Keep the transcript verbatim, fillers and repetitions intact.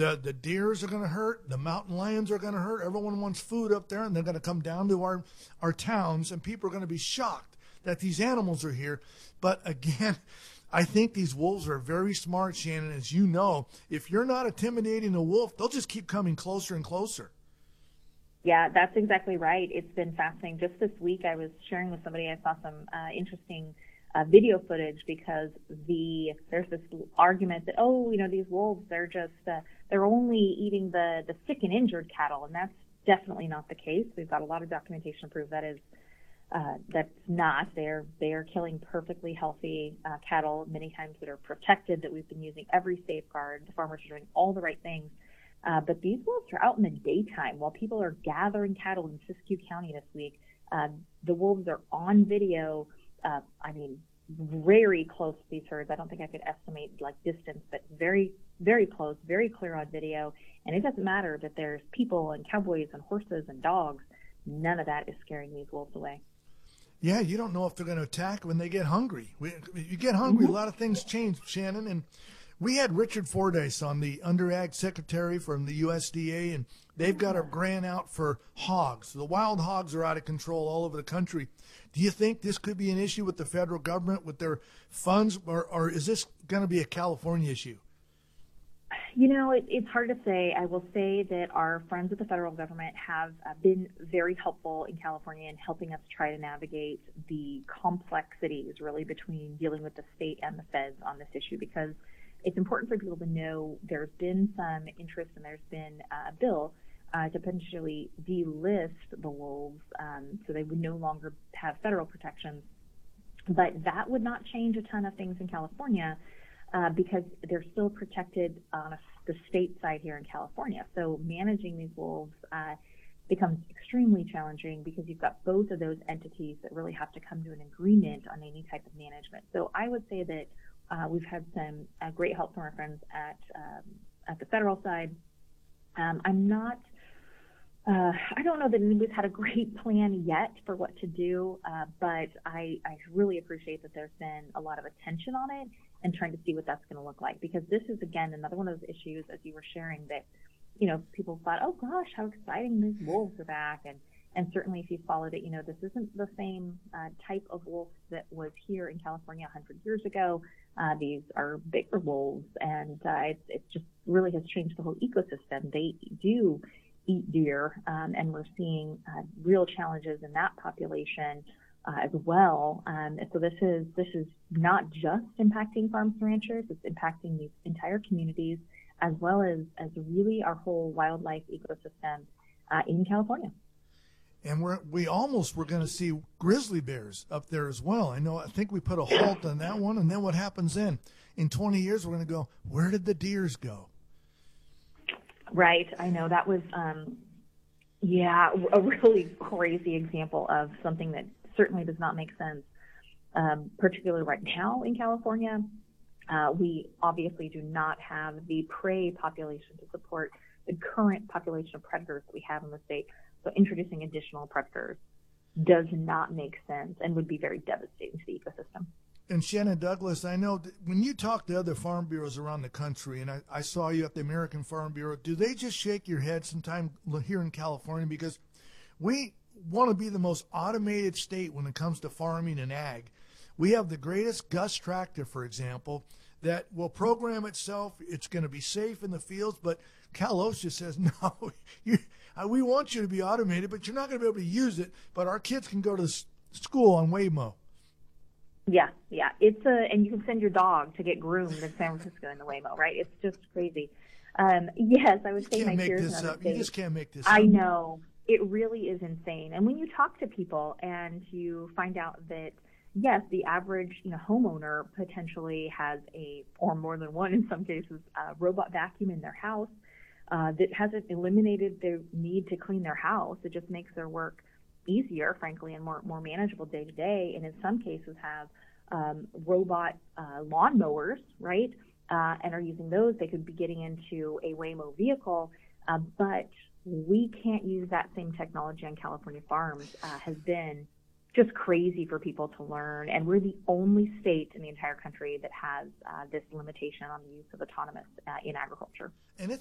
The the deers are going to hurt. The mountain lions are going to hurt. Everyone wants food up there, and they're going to come down to our, our towns, and people are going to be shocked that these animals are here. But again, I think these wolves are very smart, Shannon. As you know, if you're not intimidating a wolf, they'll just keep coming closer and closer. Yeah, that's exactly right. It's been fascinating. Just this week, I was sharing with somebody, I saw some uh, interesting uh, video footage because the there's this argument that, oh, you know, these wolves, they're just, uh, they're only eating the, the sick and injured cattle, and that's definitely not the case. We've got a lot of documentation to prove that is uh, that's not. They're, they're killing perfectly healthy uh, cattle, many times that are protected, that we've been using every safeguard. The farmers are doing all the right things. Uh, but these wolves are out in the daytime while people are gathering cattle in Siskiyou County this week. Uh, the wolves are on video. Uh, I mean, very close to these herds. I don't think I could estimate like distance, but very, very close, very clear on video. And it doesn't matter that there's people and cowboys and horses and dogs. None of that is scaring these wolves away. Yeah, you don't know if they're going to attack when they get hungry. We, you get hungry, mm-hmm. a lot of things change, Shannon. And we had Richard Fordyce on, the Under Ag Secretary from the U S D A, and they've got a grant out for hogs. The wild hogs are out of control all over the country. Do you think this could be an issue with the federal government with their funds, or, or is this going to be a California issue? You know, it, it's hard to say. I will say that our friends at the federal government have uh, been very helpful in California in helping us try to navigate the complexities really between dealing with the state and the feds on this issue, because it's important for people to know there's been some interest and there's been a bill uh, to potentially delist the wolves um, so they would no longer have federal protections. But that would not change a ton of things in California uh, because they're still protected on a, the state side here in California. So managing these wolves uh, becomes extremely challenging because you've got both of those entities that really have to come to an agreement on any type of management. So I would say that Uh, we've had some uh, great help from our friends at um, at the federal side. Um, I'm not, uh, I don't know that anybody's had a great plan yet for what to do, uh, but I, I really appreciate that there's been a lot of attention on it and trying to see what that's going to look like. Because this is, again, another one of those issues, as you were sharing, that, you know, people thought, oh gosh, how exciting, these wolves are back. And And certainly if you followed it, you know, this isn't the same uh, type of wolf that was here in California one hundred years ago. Uh, these are bigger wolves, and uh, it, it just really has changed the whole ecosystem. They do eat deer, um, and we're seeing uh, real challenges in that population uh, as well. Um, and so this is this is not just impacting farms and ranchers, it's impacting these entire communities, as well as, as really our whole wildlife ecosystem uh, in California. And we're, we almost were going to see grizzly bears up there as well. I know, I think we put a halt on that one. And then what happens then? In twenty years, we're going to go, where did the deers go? Right. I know that was, um, yeah, a really crazy example of something that certainly does not make sense, um, particularly right now in California. Uh, we obviously do not have the prey population to support the current population of predators that we have in the state. So introducing additional predators does not make sense and would be very devastating to the ecosystem. And Shannon Douglas, I know that when you talk to other farm bureaus around the country, and I, I saw you at the American Farm Bureau, do they just shake your head sometime here in California? Because we want to be the most automated state when it comes to farming and ag. We have the greatest Gus tractor, for example, that will program itself. It's going to be safe in the fields, but Cal OSHA says, no, you, uh, we want you to be automated, but you're not going to be able to use it. But our kids can go to s- school on Waymo. Yeah, yeah. It's a, and you can send your dog to get groomed in San Francisco in the Waymo, right? It's just crazy. Um, yes, I would you say can't my make peers this in other up. states. You just can't make this I up. know. It really is insane. And when you talk to people and you find out that, yes, the average, you know, homeowner potentially has a, or more than one in some cases, a robot vacuum in their house uh, that hasn't eliminated the need to clean their house. It just makes their work easier, frankly, and more, more manageable day to day. And in some cases have um, robot uh, lawn mowers, right, uh, and are using those. They could be getting into a Waymo vehicle, uh, but we can't use that same technology on California farms uh, has been just crazy for people to learn. And we're the only state in the entire country that has uh, this limitation on the use of autonomous uh, in agriculture. And